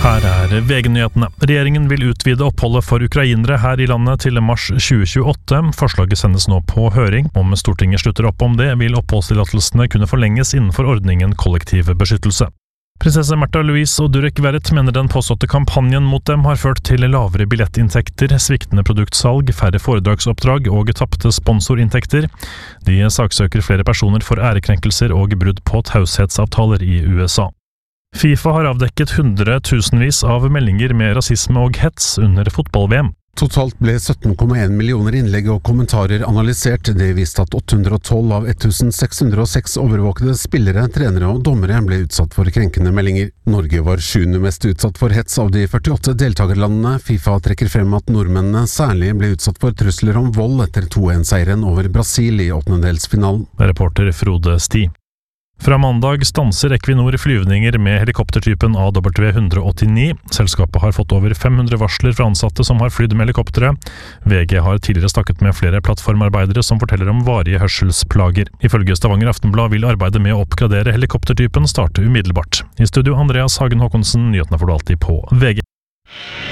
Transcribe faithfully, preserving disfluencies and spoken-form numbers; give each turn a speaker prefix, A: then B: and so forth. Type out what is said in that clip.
A: Her er V G-nyhetene. Regjeringen vil utvide oppholdet for ukrainere her i landet til mars tjue tjueåtte. Forslaget sendes nå på høring. Om Stortinget slutter opp om det, vil oppholdstillatelsene kunne forlenges innenfor ordningen kollektiv beskyttelse. Prinsesse Märtha Louise og Durek Verrett mener den påståtte kampanjen mot dem har ført til lavere billettinntekter, sviktende produktsalg, færre foredragsoppdrag og tapte sponsorinntekter. De saksøker flere personer for ærekrenkelser og brudd på taushetsavtaler i U S A. FIFA har avdekket hundretusenvis av meldinger med rasisme og hets under fotball-V M.
B: Totalt ble sytten komma en millioner innlegg og kommentarer analysert. Det viste at åtte hundre og tolv av ett tusen seks hundre og seks overvåkede spillere, trenere og dommere ble utsatt for krenkende meldinger. Norge var sjuende mest utsatt for hets av de førtiåtte deltakerlandene. FIFA trekker frem at nordmennene særlig ble utsatt for trusler om vold etter to en seieren over Brasil i åttendedelsfinalen.
A: Reporter Frode Sti. Fra mandag stanser Equinor flyvninger med helikoptertypen A W ett hundre åttini. Selskapet har fått over fem hundre varsler fra ansatte som har flydd med helikopteret. V G har tidligere snakket med flere plattformarbeidere som forteller om varige hørselsplager. Ifølge Stavanger Aftenblad vil arbeidet med å oppgradere helikoptertypen starte umiddelbart. I studio Andreas Hagen Håkonsen, nyhetene får du alltid på V G.